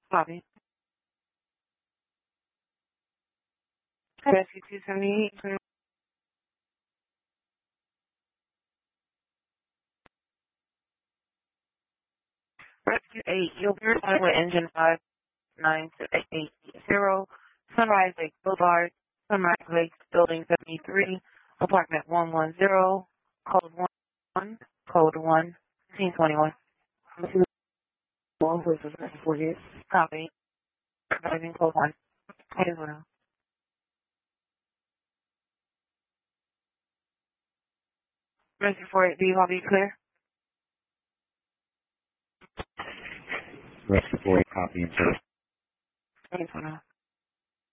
Copy. Rescue 278. Rescue 8, you'll be responding with engine 59280, Sunrise Lake Boulevard, Sunrise Lake Building 73, apartment 110, code 1, 1521. Long versus 948. Copy. Driving code 1. As well. Rescue 48, do you want to be clear? Rescue 48, copy and service. As well.